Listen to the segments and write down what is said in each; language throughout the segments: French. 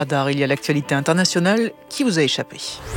Radar, il y a l'actualité internationale qui vous a échappé.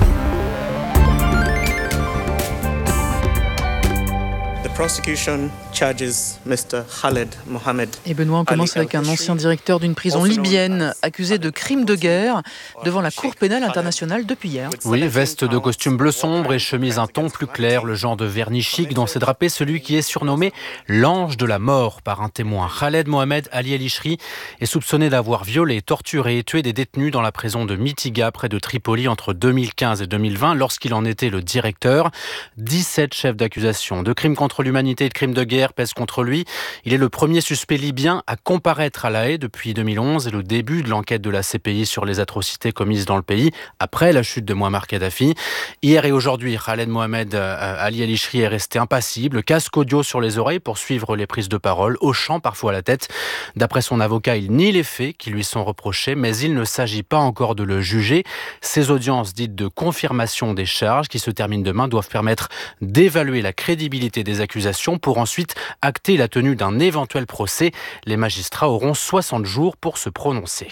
Prosecution charges Mr. Khaled Mohammed. Et Benoît, on commence avec un ancien directeur d'une prison libyenne accusé de crimes de guerre devant la Cour pénale internationale depuis hier. Oui, veste de costume bleu sombre et chemise un ton plus clair, le genre de vernis chic dont s'est drapé celui qui est surnommé l'ange de la mort par un témoin. Khaled Mohammed Ali El-Ishri est soupçonné d'avoir violé, torturé et tué des détenus dans la prison de Mitiga près de Tripoli entre 2015 et 2020 lorsqu'il en était le directeur. 17 chefs d'accusation de crimes contre l'humanité et de crimes de guerre pèsent contre lui. Il est le premier suspect libyen à comparaître à La Haye depuis 2011 et le début de l'enquête de la CPI sur les atrocités commises dans le pays après la chute de Mouammar Kadhafi. Hier et aujourd'hui, Khaled Mohammed Ali El-Ishri est resté impassible, casque audio sur les oreilles pour suivre les prises de parole, hochant parfois la tête. D'après son avocat, il nie les faits qui lui sont reprochés, mais il ne s'agit pas encore de le juger. Ces audiences dites de confirmation des charges qui se terminent demain doivent permettre d'évaluer la crédibilité des accusations pour ensuite acter la tenue d'un éventuel procès. Les magistrats auront 60 jours pour se prononcer.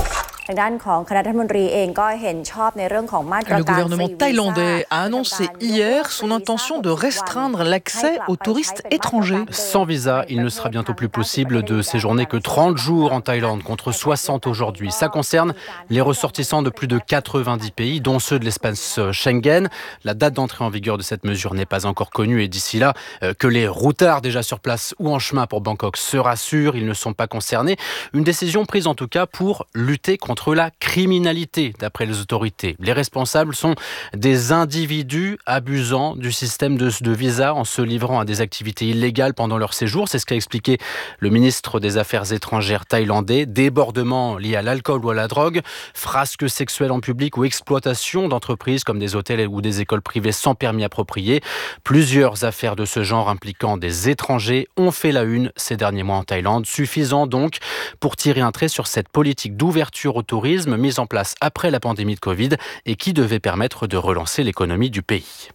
Le gouvernement thaïlandais a annoncé hier son intention de restreindre l'accès aux touristes étrangers. Sans visa, il ne sera bientôt plus possible de séjourner que 30 jours en Thaïlande contre 60 aujourd'hui. Ça concerne les ressortissants de plus de 90 pays, dont ceux de l'espace Schengen. La date d'entrée en vigueur de cette mesure n'est pas encore connue et d'ici là, que les routards déjà sur place ou en chemin pour Bangkok se rassurent, ils ne sont pas concernés. Une décision prise en tout cas pour lutter contre la criminalité, d'après les autorités. Les responsables sont des individus abusant du système de visa en se livrant à des activités illégales pendant leur séjour. C'est ce qu'a expliqué le ministre des Affaires étrangères thaïlandais. Débordements liés à l'alcool ou à la drogue, frasques sexuelles en public ou exploitation d'entreprises comme des hôtels ou des écoles privées sans permis approprié. Plusieurs affaires de ce genre impliquant des étrangers ont fait la une ces derniers mois en Thaïlande. Suffisant donc pour tirer un trait sur cette politique d'ouverture au tourisme mise en place après la pandémie de Covid et qui devait permettre de relancer l'économie du pays.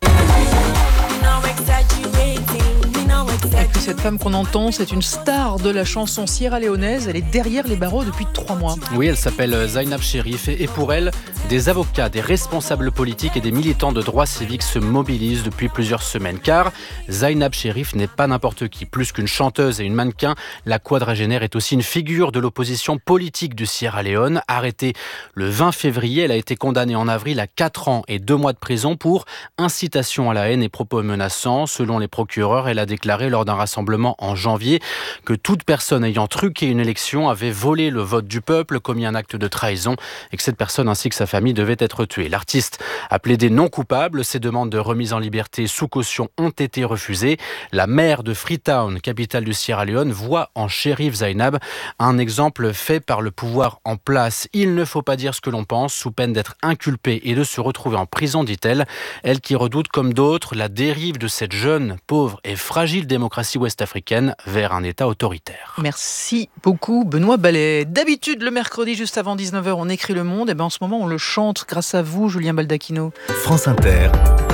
Et puis cette femme qu'on entend, c'est une star de la chanson sierra-léonaise. Elle est derrière les barreaux depuis 3 mois. Oui, elle s'appelle Zainab Cherif et pour elle, des avocats, des responsables politiques et des militants de droits civiques se mobilisent depuis plusieurs semaines. Car Zainab Cherif n'est pas n'importe qui. Plus qu'une chanteuse et une mannequin, la quadragénaire est aussi une figure de l'opposition politique du Sierra Leone. Arrêtée le 20 février, elle a été condamnée en avril à 4 ans et 2 mois de prison pour incitation à la haine et propos menaçants. Selon les procureurs, elle a déclaré lors d'un rassemblement en janvier que toute personne ayant truqué une élection avait volé le vote du peuple, commis un acte de trahison et que cette personne ainsi que sa famille devaient être tuées. L'artiste a plaidé non coupable. Ses demandes de remise en liberté sous caution ont été refusées. La maire de Freetown, capitale du Sierra Leone, voit en Cherif Zainab un exemple fait par le pouvoir en place. Il ne faut pas dire ce que l'on pense sous peine d'être inculpé et de se retrouver en prison, dit-elle. Elle qui redoute comme d'autres la dérive de cette jeune, pauvre et fragile démocratie ouest-africaine vers un État autoritaire. Merci beaucoup Benoît Ballet. D'habitude le mercredi juste avant 19h on écrit Le Monde, et en ce moment on le chante grâce à vous Julien Baldacchino. France Inter.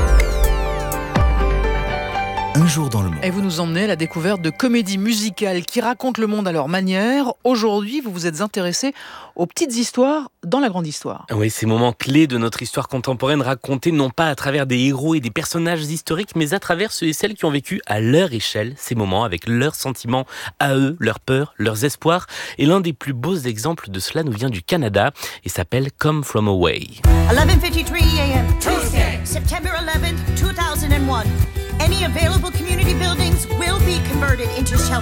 Un jour dans le monde. Et vous nous emmenez à la découverte de comédies musicales qui racontent le monde à leur manière. Aujourd'hui, vous vous êtes intéressé aux petites histoires dans la grande histoire. Oui, ces moments clés de notre histoire contemporaine racontés non pas à travers des héros et des personnages historiques, mais à travers ceux et celles qui ont vécu à leur échelle ces moments avec leurs sentiments à eux, leurs peurs, leurs espoirs. Et l'un des plus beaux exemples de cela nous vient du Canada et s'appelle Come From Away. 11:53 a.m. Tuesday, September 11th, 2001. Any available community buildings will be converted into shelters.